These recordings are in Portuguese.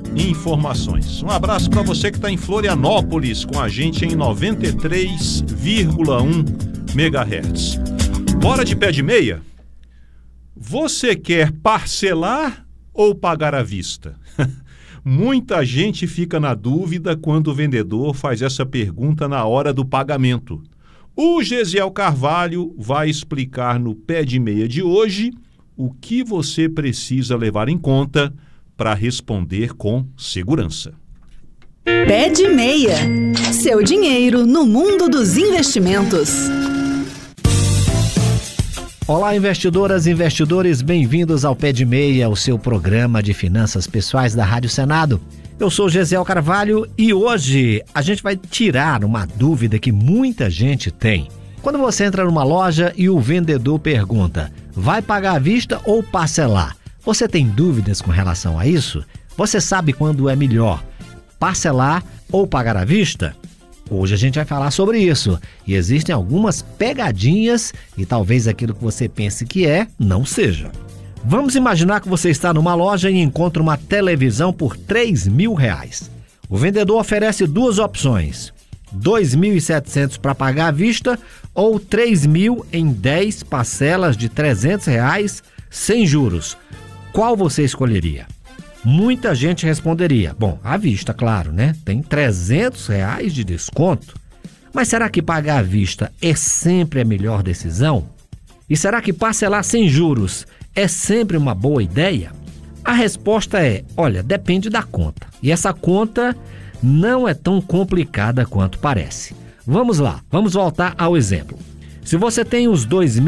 informações. Um abraço para você que está em Florianópolis com a gente em 93,1 MHz. Bora de pé de meia? Você quer parcelar ou pagar à vista? Muita gente fica na dúvida quando o vendedor faz essa pergunta na hora do pagamento. O Gesiel Carvalho vai explicar no Pé de Meia de hoje o que você precisa levar em conta para responder com segurança. Pé de Meia. Seu dinheiro no mundo dos investimentos. Olá, investidoras e investidores, bem-vindos ao Pé de Meia, o seu programa de finanças pessoais da Rádio Senado. Eu sou Gesiel Carvalho e hoje a gente vai tirar uma dúvida que muita gente tem. Quando você entra numa loja e o vendedor pergunta, vai pagar à vista ou parcelar? Você tem dúvidas com relação a isso? Você sabe quando é melhor parcelar ou pagar à vista? Hoje a gente vai falar sobre isso e existem algumas pegadinhas e talvez aquilo que você pense que não seja. Vamos imaginar que você está numa loja e encontra uma televisão por R$3.000. O vendedor oferece duas opções, R$2.700 para pagar à vista ou R$3.000 em 10 parcelas de R$300 sem juros. Qual você escolheria? Muita gente responderia, bom, à vista, claro, né? Tem R$300 de desconto. Mas será que pagar à vista é sempre a melhor decisão? E será que parcelar sem juros é sempre uma boa ideia? A resposta é, olha, depende da conta. E essa conta não é tão complicada quanto parece. Vamos lá, vamos voltar ao exemplo. Se você tem os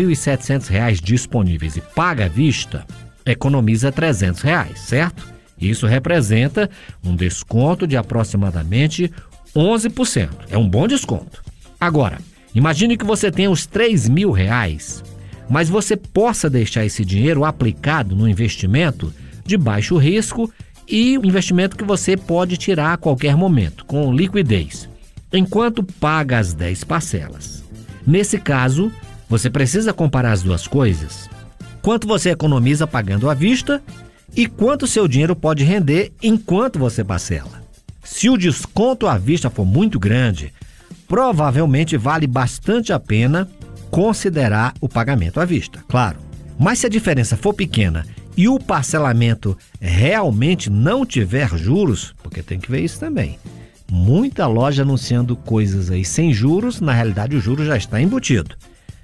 R$2.700 disponíveis e paga à vista, economiza R$300, certo? Isso representa um desconto de aproximadamente 11%. É um bom desconto. Agora, imagine que você tenha os R$3.000, mas você possa deixar esse dinheiro aplicado no investimento de baixo risco e um investimento que você pode tirar a qualquer momento, com liquidez, enquanto paga as 10 parcelas. Nesse caso, você precisa comparar as duas coisas. Quanto você economiza pagando à vista e quanto seu dinheiro pode render enquanto você parcela. Se o desconto à vista for muito grande, provavelmente vale bastante a pena considerar o pagamento à vista, claro. Mas se a diferença for pequena e o parcelamento realmente não tiver juros, porque tem que ver isso também. Muita loja anunciando coisas aí sem juros, na realidade o juro já está embutido.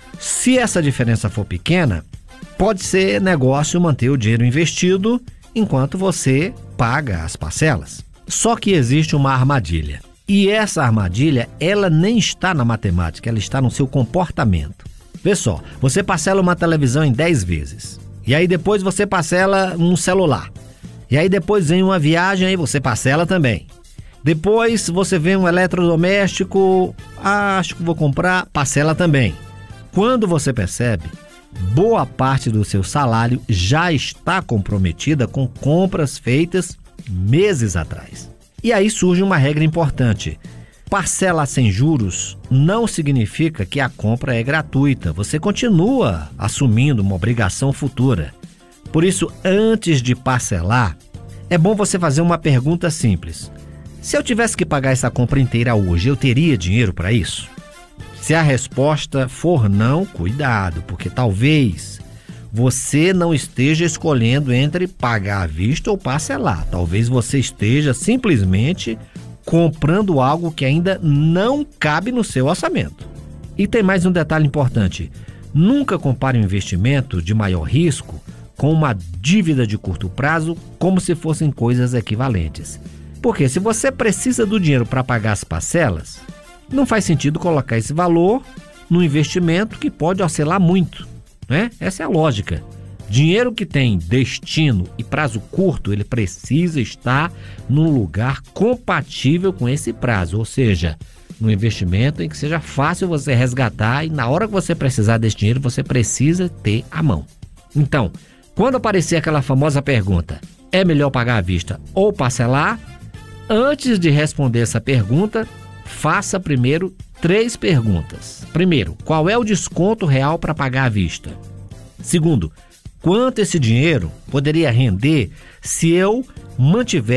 Se essa diferença for pequena, pode ser negócio manter o dinheiro investido enquanto você paga as parcelas. Só que existe uma armadilha. E essa armadilha, ela nem está na matemática, ela está no seu comportamento. Vê só, você parcela uma televisão em 10 vezes. E aí depois você parcela um celular. E aí depois vem uma viagem e você parcela também. Depois você vê um eletrodoméstico, acho que vou comprar, parcela também. Quando você percebe, boa parte do seu salário já está comprometida com compras feitas meses atrás. E aí surge uma regra importante. Parcela sem juros não significa que a compra é gratuita. Você continua assumindo uma obrigação futura. Por isso, antes de parcelar, é bom você fazer uma pergunta simples. Se eu tivesse que pagar essa compra inteira hoje, eu teria dinheiro para isso? Se a resposta for não, cuidado, porque talvez você não esteja escolhendo entre pagar à vista ou parcelar. Talvez você esteja simplesmente comprando algo que ainda não cabe no seu orçamento. E tem mais um detalhe importante. Nunca compare um investimento de maior risco com uma dívida de curto prazo como se fossem coisas equivalentes. Porque se você precisa do dinheiro para pagar as parcelas, não faz sentido colocar esse valor no investimento que pode oscilar muito, né? Essa é a lógica. Dinheiro que tem destino e prazo curto, ele precisa estar num lugar compatível com esse prazo, ou seja, num investimento em que seja fácil você resgatar e na hora que você precisar desse dinheiro, você precisa ter à mão. Então, quando aparecer aquela famosa pergunta, é melhor pagar à vista ou parcelar? Antes de responder essa pergunta, faça primeiro 3 perguntas. Primeiro, qual é o desconto real para pagar à vista? Segundo, quanto esse dinheiro poderia render se eu mantiver